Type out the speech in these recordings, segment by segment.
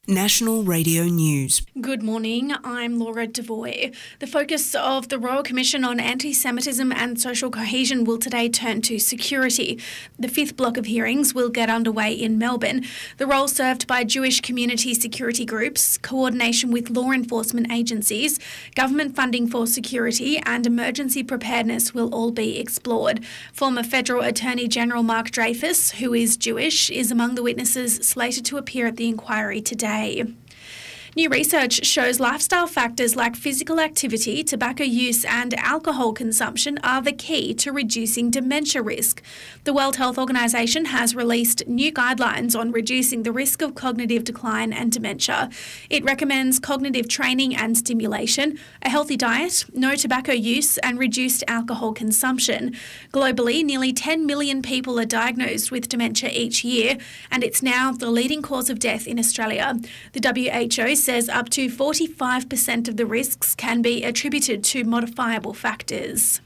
National Radio News. Good morning, I'm Laura Devoy. The focus of the Royal Commission on Anti-Semitism and Social Cohesion will today turn to security. The fifth block of hearings will get underway in Melbourne. The role served by Jewish community security groups, coordination with law enforcement agencies, government funding for security and emergency preparedness will all be explored. Former Federal Attorney General Mark Dreyfus, who is Jewish, is among the witnesses slated to appear at the inquiry today. New research shows lifestyle factors like physical activity, tobacco use and alcohol consumption are the key to reducing dementia risk. The World Health Organization has released new guidelines on reducing the risk of cognitive decline and dementia. It recommends cognitive training and stimulation, a healthy diet, no tobacco use and reduced alcohol consumption. Globally, nearly 10 million people are diagnosed with dementia each year, and it's now the leading cause of death in Australia. The WHO says up to 45% of the risks can be attributed to modifiable factors.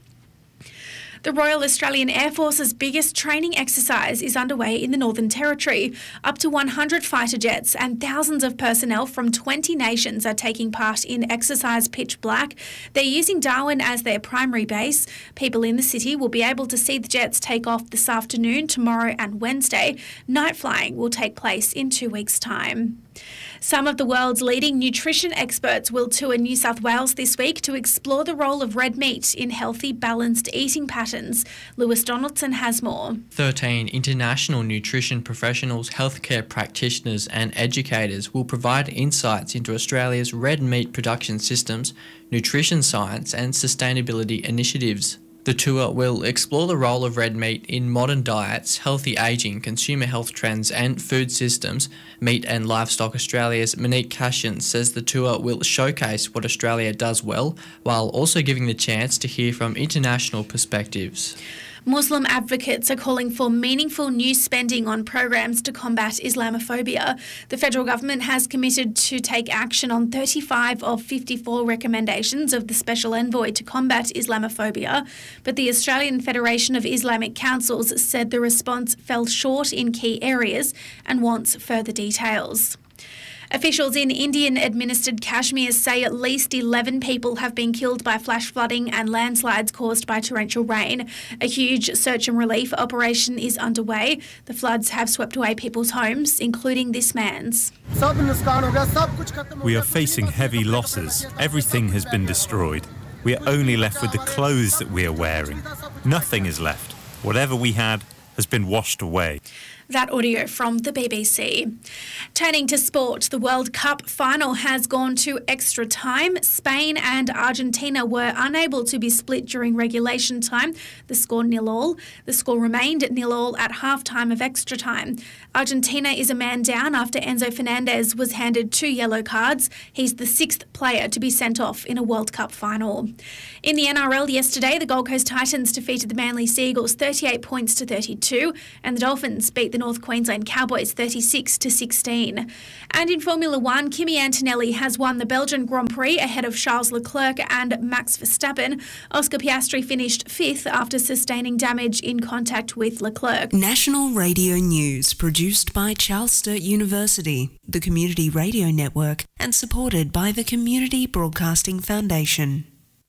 The Royal Australian Air Force's biggest training exercise is underway in the Northern Territory. Up to 100 fighter jets and thousands of personnel from 20 nations are taking part in Exercise Pitch Black. They're using Darwin as their primary base. People in the city will be able to see the jets take off this afternoon, tomorrow and Wednesday. Night flying will take place in 2 weeks' time. Some of the world's leading nutrition experts will tour New South Wales this week to explore the role of red meat in healthy, balanced eating patterns. Lewis Donaldson has more. 13 international nutrition professionals, healthcare practitioners and educators will provide insights into Australia's red meat production systems, nutrition science and sustainability initiatives. The tour will explore the role of red meat in modern diets, healthy ageing, consumer health trends and food systems. Meat and Livestock Australia's Monique Cashin says the tour will showcase what Australia does well, while also giving the chance to hear from international perspectives. Muslim advocates are calling for meaningful new spending on programs to combat Islamophobia. The federal government has committed to take action on 35 of 54 recommendations of the Special Envoy to combat Islamophobia, but the Australian Federation of Islamic Councils said the response fell short in key areas and wants further details. Officials in Indian-administered Kashmir say at least 11 people have been killed by flash flooding and landslides caused by torrential rain. A huge search and relief operation is underway. The floods have swept away people's homes, including this man's. We are facing heavy losses. Everything has been destroyed. We are only left with the clothes that we are wearing. Nothing is left. Whatever we had has been washed away. That audio from the BBC. Turning to sport, the World Cup final has gone to extra time. Spain and Argentina were unable to be split during regulation time. The score 0-0. The score remained 0-0 at half-time of extra time. Argentina is a man down after Enzo Fernandez was handed 2 yellow cards. He's the 6th player to be sent off in a World Cup final. In the NRL yesterday, the Gold Coast Titans defeated the Manly Seagulls 38 points to 32, and the Dolphins beat the North Queensland Cowboys 36-16. And in Formula One, Kimi Antonelli has won the Belgian Grand Prix ahead of Charles Leclerc and Max Verstappen. Oscar Piastri finished 5th after sustaining damage in contact with Leclerc. National Radio News, produced by Charles Sturt University, the Community Radio Network, and supported by the Community Broadcasting Foundation.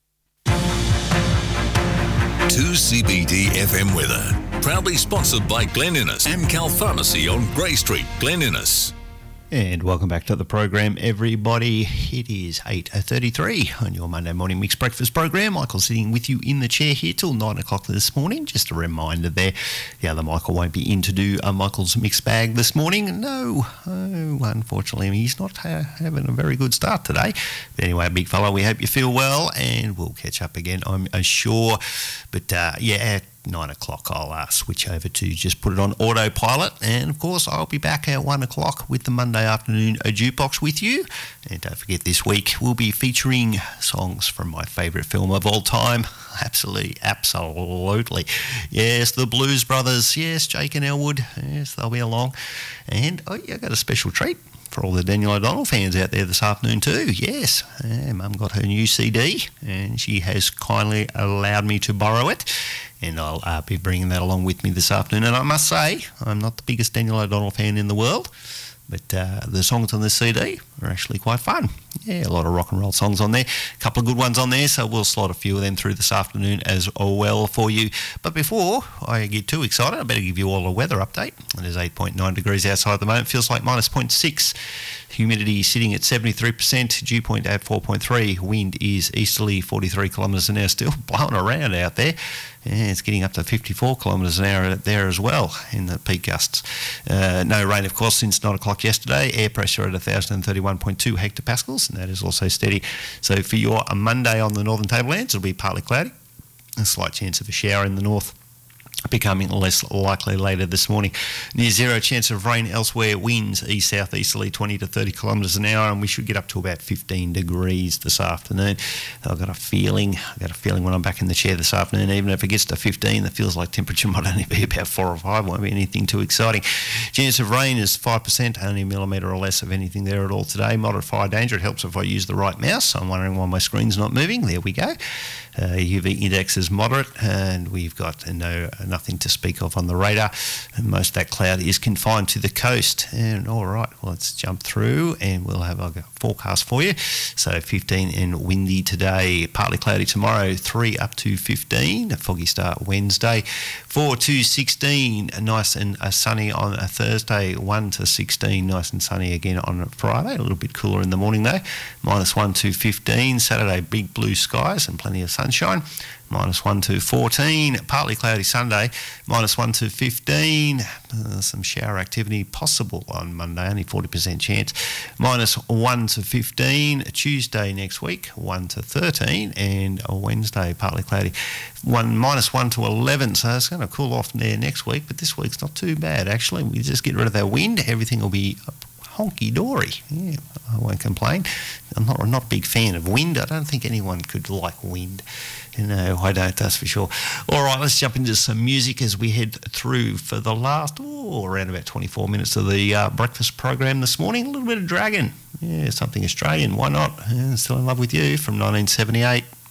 2CBD FM weather. Proudly sponsored by Glen Innes, Amcal Pharmacy on Grey Street, Glen Innes. And welcome back to the program, everybody. It is 8:33 on your Monday morning mixed breakfast program. Michael sitting with you in the chair here till 9 o'clock this morning. Just a reminder there, the other Michael won't be in to do Michael's mixed bag this morning. No, unfortunately, he's not having a very good start today. But anyway, big fella, we hope you feel well, and we'll catch up again, I'm sure. But at 9 o'clock, I'll switch over to just put it on autopilot. And, of course, I'll be back at 1 o'clock with the Monday afternoon jukebox with you. And don't forget, this week we'll be featuring songs from my favourite film of all time. Absolutely. Yes, the Blues Brothers. Yes, Jake and Elwood. Yes, they'll be along. And I got a special treat for all the Daniel O'Donnell fans out there this afternoon too. Yes, Mum got her new CD and she has kindly allowed me to borrow it, and I'll be bringing that along with me this afternoon. And I must say, I'm not the biggest Daniel O'Donnell fan in the world, But the songs on this CD are actually quite fun. Yeah, a lot of rock and roll songs on there. A couple of good ones on there, so we'll slot a few of them through this afternoon as well for you. But before I get too excited, I better give you all a weather update. It is 8.9 degrees outside at the moment. Feels like minus 0.6. Humidity sitting at 73%. Dew point at 4.3. Wind is easterly 43 kilometres an hour. Still blowing around out there. Yeah, it's getting up to 54 kilometres an hour there as well in the peak gusts. No rain, of course, since 9 o'clock yesterday. Air pressure at 1,031.2 hectopascals, and that is also steady. So for your Monday on the northern tablelands, it'll be partly cloudy. A slight chance of a shower in the north, becoming less likely later this morning. Near zero chance of rain elsewhere. Winds east-southeasterly 20 to 30 kilometres an hour, and we should get up to about 15 degrees this afternoon. I've got a feeling when I'm back in the chair this afternoon, even if it gets to 15, it feels like temperature might only be about 4 or 5. Won't be anything too exciting. Chance of rain is 5%, only a millimetre or less of anything there at all today. Moderate fire danger. It helps if I use the right mouse. I'm wondering why my screen's not moving. There we go. UV index is moderate, and we've got nothing to speak of on the radar. And most of that cloud is confined to the coast. And all right, well, let's jump through and we'll have a forecast for you. So 15 and windy today, partly cloudy tomorrow, 3 up to 15, a foggy start Wednesday, 4 to 16, nice and sunny on a Thursday, 1 to 16, nice and sunny again on a Friday, a little bit cooler in the morning though, -1 to 15, Saturday big blue skies and plenty of sunshine, -1 to 14, partly cloudy Sunday, -1 to 15, some shower activity possible on Monday, only 40% chance, -1 to 15, Tuesday next week, 1 to 13, and Wednesday partly cloudy, -1 to 11, so it's going to cool off there next week, but this week's not too bad actually. We just get rid of that wind, everything will be honky-dory. Yeah, I won't complain. I'm not a big fan of wind. I don't think anyone could like wind. No, I don't, that's for sure. All right, let's jump into some music as we head through for the last, around about 24 minutes of the breakfast program this morning. A little bit of Dragon. Yeah, something Australian. Why not? Still in Love with You from 1978.